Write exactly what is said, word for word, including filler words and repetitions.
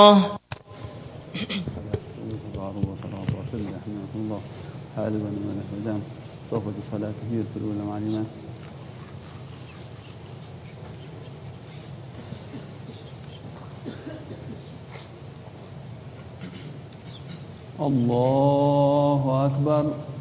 الله الله حالبا من الهدام صوفة صلاة تهير في الأولى مع الإمام. الله أكبر.